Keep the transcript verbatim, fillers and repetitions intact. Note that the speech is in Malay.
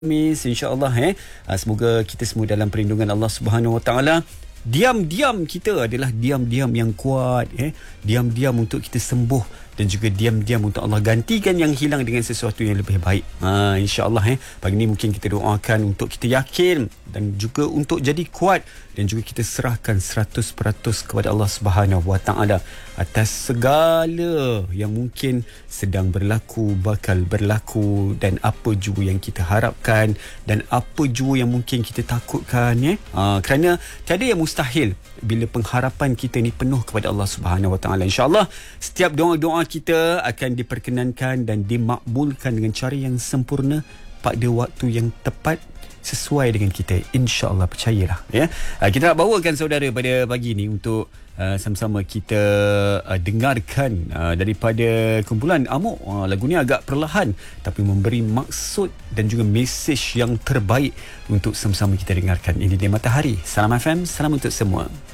Miss, insya-Allah eh semoga kita semua dalam perlindungan Allah Subhanahu Wa Taala. Diam-diam kita adalah diam-diam yang kuat eh. Diam-diam untuk kita sembuh dan juga diam-diam untuk Allah gantikan yang hilang dengan sesuatu yang lebih baik. Ha, insya-Allah eh pagi ni mungkin kita doakan untuk kita yakin dan juga untuk jadi kuat dan juga kita serahkan seratus peratus kepada Allah Subhanahu Wa Taala atas segala yang mungkin sedang berlaku, bakal berlaku dan apa jua yang kita harapkan dan apa jua yang mungkin kita takutkan ya. Ha, kerana tiada yang mustahil bila pengharapan kita ni penuh kepada Allah Subhanahu Wa Taala. Insya-Allah setiap doa-doa kita akan diperkenankan dan dimakbulkan dengan cara yang sempurna pada waktu yang tepat sesuai dengan kita. InsyaAllah, percayalah ya. Uh, kita nak bawakan saudara pada pagi ni untuk uh, sama-sama kita uh, dengarkan uh, daripada kumpulan Amok. Uh, lagu ni agak perlahan tapi memberi maksud dan juga mesej yang terbaik untuk sama-sama kita dengarkan. Ini dia Matahari. Salam F M, salam untuk semua.